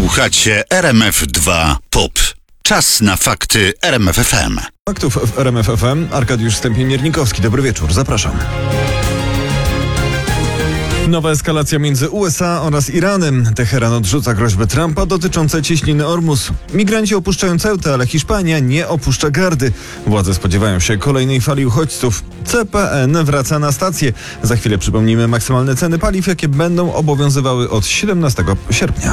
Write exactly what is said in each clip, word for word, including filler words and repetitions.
Słuchacie R M F dwa Pop. Czas na fakty R M F F M. Faktów w R M F F M. Arkadiusz Stępień-Miernikowski. Dobry wieczór, zapraszam. Nowa eskalacja między U S A oraz Iranem. Teheran odrzuca groźby Trumpa dotyczące cieśniny Ormus. Migranci opuszczają Ceutę, ale Hiszpania nie opuszcza gardy. Władze spodziewają się kolejnej fali uchodźców. C P N wraca na stację. Za chwilę przypomnimy maksymalne ceny paliw, jakie będą obowiązywały od siedemnastego sierpnia.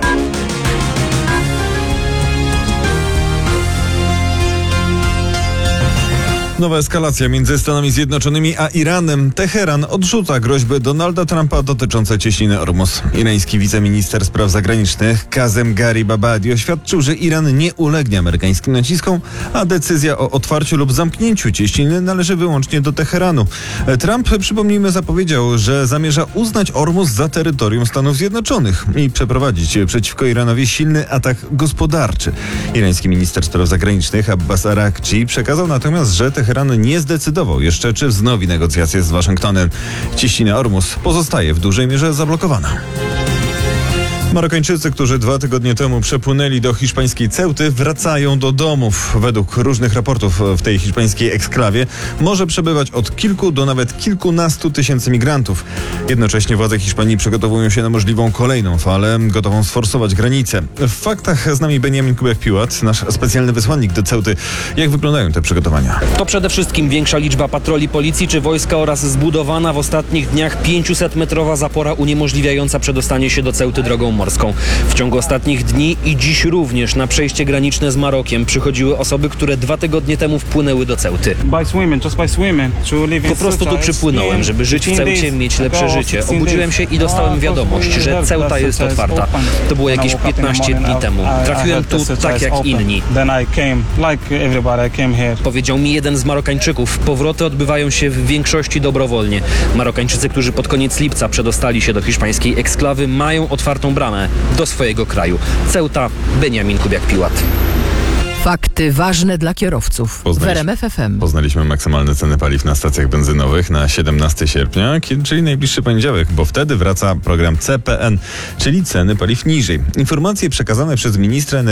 Nowa eskalacja między Stanami Zjednoczonymi a Iranem. Teheran odrzuca groźby Donalda Trumpa dotyczące cieśniny Ormus. Irański wiceminister spraw zagranicznych Kazem Garibabadi oświadczył, że Iran nie ulegnie amerykańskim naciskom, a decyzja o otwarciu lub zamknięciu cieśniny należy wyłącznie do Teheranu. Trump, przypomnijmy, zapowiedział, że zamierza uznać Ormus za terytorium Stanów Zjednoczonych i przeprowadzić przeciwko Iranowi silny atak gospodarczy. Irański minister spraw zagranicznych Abbas Araghchi przekazał natomiast, że Teheran Teheran nie zdecydował jeszcze, czy wznowi negocjacje z Waszyngtonem. Cieśnina Ormus pozostaje w dużej mierze zablokowana. Marokańczycy, którzy dwa tygodnie temu przepłynęli do hiszpańskiej Ceuty, wracają do domów. Według różnych raportów w tej hiszpańskiej eksklawie może przebywać od kilku do nawet kilkunastu tysięcy migrantów. Jednocześnie władze Hiszpanii przygotowują się na możliwą kolejną falę, gotową sforsować granice. W faktach z nami Benjamin Kubiak-Piłat, nasz specjalny wysłannik do Ceuty. Jak wyglądają te przygotowania? To przede wszystkim większa liczba patroli policji czy wojska oraz zbudowana w ostatnich dniach pięciusetmetrowa zapora uniemożliwiająca przedostanie się do Ceuty drogą morską. W ciągu ostatnich dni i dziś również na przejście graniczne z Marokiem przychodziły osoby, które dwa tygodnie temu wpłynęły do Ceuty. Po prostu tu przypłynąłem, żeby żyć w Ceucie, mieć lepsze życie. Obudziłem się i dostałem wiadomość, że Ceuta jest otwarta. To było jakieś piętnaście dni temu. Trafiłem tu tak jak inni. Powiedział mi jeden z Marokańczyków. Powroty odbywają się w większości dobrowolnie. Marokańczycy, którzy pod koniec lipca przedostali się do hiszpańskiej eksklawy, mają otwartą bramę do swojego kraju. Ceuta, Benjamin Kubiak-Piłat. Fakty ważne dla kierowców w R M F F M. Poznaliśmy maksymalne ceny paliw na stacjach benzynowych na siedemnastego sierpnia, czyli najbliższy poniedziałek, bo wtedy wraca program C P N, czyli ceny paliw niżej. Informacje przekazane przez ministra